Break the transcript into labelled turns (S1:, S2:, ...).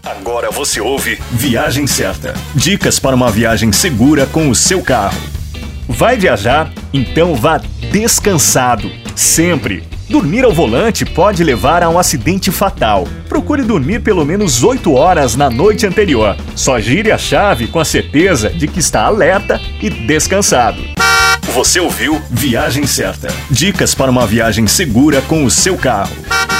S1: Agora você ouve Viagem Certa. Dicas para uma viagem segura com o seu carro. Vai viajar? Então vá descansado. Sempre. Dormir ao volante pode levar a um acidente fatal. Procure dormir pelo menos 8 horas na noite anterior. Só gire a chave com a certeza de que está alerta e descansado. Você ouviu Viagem Certa. Dicas para uma viagem segura com o seu carro.